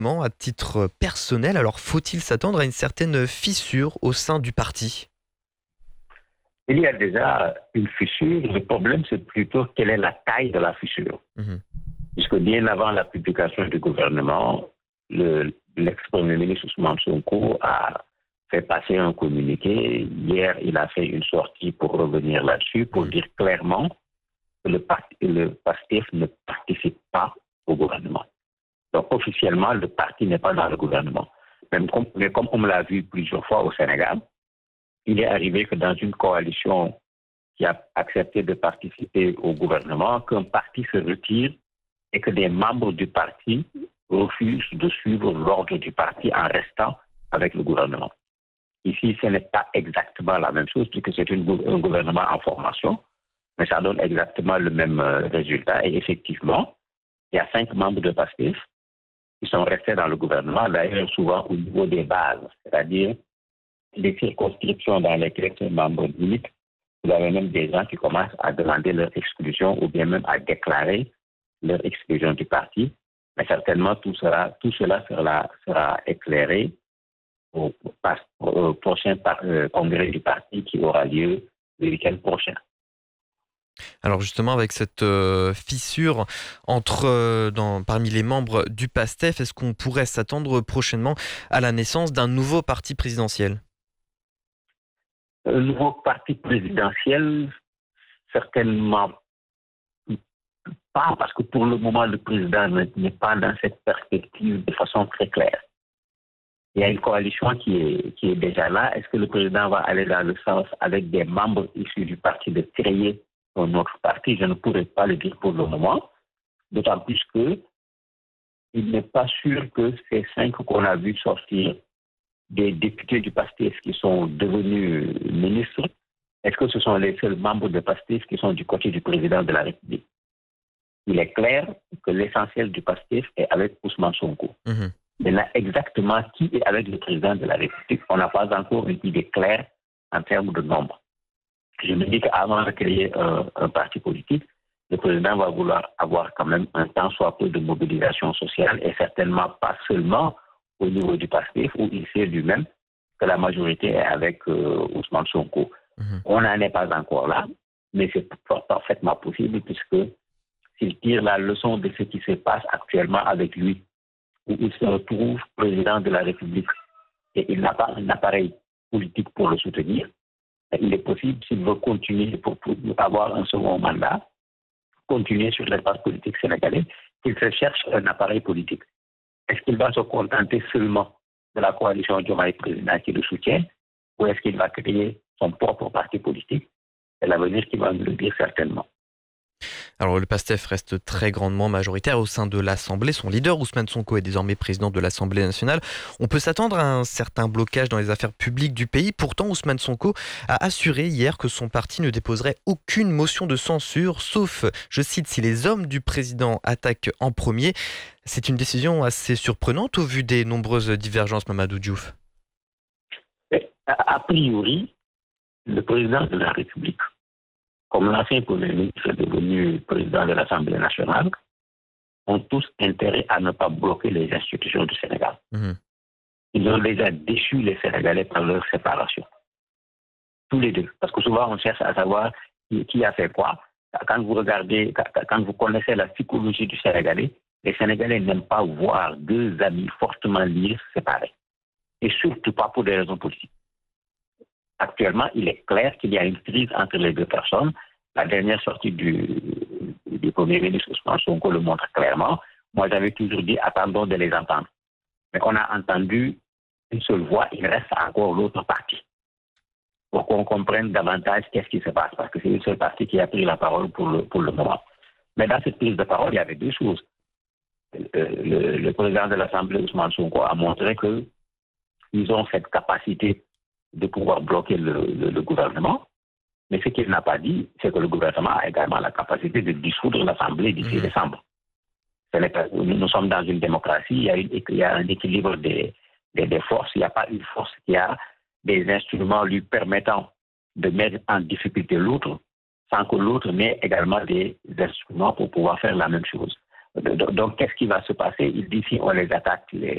À titre personnel, alors faut-il s'attendre à une certaine fissure au sein du parti? Il y a déjà une fissure. Le problème, c'est plutôt quelle est la taille de la fissure. Mhm. Puisque bien avant la publication du gouvernement, l'ex-premier ministre Ousmane Sonko a fait passer un communiqué. Hier, il a fait une sortie pour revenir là-dessus, pour dire clairement que le PASTEF ne participe pas au gouvernement. Donc, officiellement, le parti n'est pas dans le gouvernement. Mais comme on l'a vu plusieurs fois au Sénégal, il est arrivé que dans une coalition qui a accepté de participer au gouvernement, qu'un parti se retire et que des membres du parti refusent de suivre l'ordre du parti en restant avec le gouvernement. Ici, ce n'est pas exactement la même chose, puisque c'est un gouvernement en formation, mais ça donne exactement le même résultat. Et effectivement, il y a 5 membres de PASTEF qui sont restés dans le gouvernement, d'ailleurs souvent au niveau des bases, c'est-à-dire les circonscriptions dans lesquelles ces membres militent. Vous avez même des gens qui commencent à demander leur exclusion ou bien même à déclarer leur exclusion du parti. Mais certainement, tout cela sera éclairé au prochain congrès du parti qui aura lieu le week-end prochain. Alors justement, avec cette fissure parmi les membres du PASTEF, est-ce qu'on pourrait s'attendre prochainement à la naissance d'un nouveau parti présidentiel? Un nouveau parti présidentiel, certainement pas, parce que pour le moment, le président n'est pas dans cette perspective de façon très claire. Il y a une coalition qui est déjà là. Est-ce que le président va aller dans le sens avec des membres issus du parti de créer un autre parti? Je ne pourrais pas le dire pour le moment, d'autant plus que il n'est pas sûr que ces 5 qu'on a vus sortir des députés du PASTEF qui sont devenus ministres, est-ce que ce sont les seuls membres de PASTEF qui sont du côté du président de la République? Il est clair que l'essentiel du PASTEF est avec Ousmane Sonko. Mhm. Maintenant, exactement qui est avec le président de la République, on n'a pas encore une idée claire en termes de nombre. Je me dis qu'avant de créer un parti politique, le président va vouloir avoir quand même un temps soit peu de mobilisation sociale et certainement pas seulement au niveau du PASTEF où il sait lui-même que la majorité est avec Ousmane Sonko. Mhm. On n'en est pas encore là, mais c'est parfaitement possible puisque s'il tire la leçon de ce qui se passe actuellement avec lui, où il se retrouve président de la République et il n'a pas un appareil politique pour le soutenir, il est possible, s'il veut continuer pour avoir un second mandat, continuer sur l'espace politique sénégalais, qu'il se cherche un appareil politique. Est-ce qu'il va se contenter seulement de la coalition Diomaye Président qui le soutient, ou est-ce qu'il va créer son propre parti politique? C'est l'avenir qui va nous le dire certainement. Alors le PASTEF reste très grandement majoritaire au sein de l'Assemblée. Son leader, Ousmane Sonko, est désormais président de l'Assemblée nationale. On peut s'attendre à un certain blocage dans les affaires publiques du pays. Pourtant, Ousmane Sonko a assuré hier que son parti ne déposerait aucune motion de censure, sauf, je cite, si les hommes du président attaquent en premier. C'est une décision assez surprenante au vu des nombreuses divergences, Mamadou Diouf. A priori, le président de la République, comme l'ancien Premier ministre devenu président de l'Assemblée nationale, ont tous intérêt à ne pas bloquer les institutions du Sénégal. Mhm. Ils ont déjà déçu les Sénégalais par leur séparation. Tous les deux. Parce que souvent, on cherche à savoir qui a fait quoi. Quand vous connaissez la psychologie du Sénégalais, les Sénégalais n'aiment pas voir 2 amis fortement liés se séparer. Et surtout pas pour des raisons politiques. Actuellement, il est clair qu'il y a une crise entre les 2 personnes. La dernière sortie du Premier ministre Ousmane Sonko le montre clairement. Moi, j'avais toujours dit, attendons de les entendre. Mais on a entendu une seule voix, il reste encore l'autre partie. Pour qu'on comprenne davantage qu'est-ce qui se passe. Parce que c'est une seule partie qui a pris la parole pour le moment. Mais dans cette prise de parole, il y avait 2 choses. Le président de l'Assemblée, Ousmane Sonko, a montré qu'ils ont cette capacité de pouvoir bloquer le gouvernement. Mais ce qu'il n'a pas dit, c'est que le gouvernement a également la capacité de dissoudre l'Assemblée d'ici décembre. Nous sommes dans une démocratie, il y a un équilibre des forces. Il n'y a pas une force qui a des instruments lui permettant de mettre en difficulté l'autre sans que l'autre n'ait également des instruments pour pouvoir faire la même chose. Donc, qu'est-ce qui va se passer? Il dit si on les attaque,